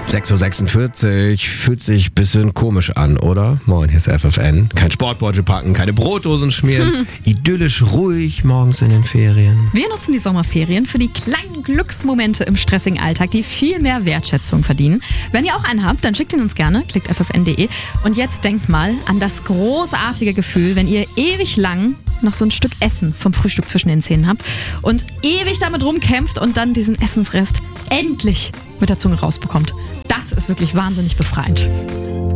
6.46 Uhr, fühlt sich ein bisschen komisch an, oder? Moin, hier ist FFN. Kein Sportbeutel packen, keine Brotdosen schmieren. Idyllisch ruhig morgens in den Ferien. Wir nutzen die Sommerferien für die kleinen Glücksmomente im stressigen Alltag, die viel mehr Wertschätzung verdienen. Wenn ihr auch einen habt, dann schickt ihn uns gerne, klickt ffn.de. Und jetzt denkt mal an das großartige Gefühl, wenn ihr ewig lang noch so ein Stück Essen vom Frühstück zwischen den Zähnen habt und ewig damit rumkämpft und dann diesen Essensrest endlich mit der Zunge rausbekommt. Das ist wirklich wahnsinnig befreiend.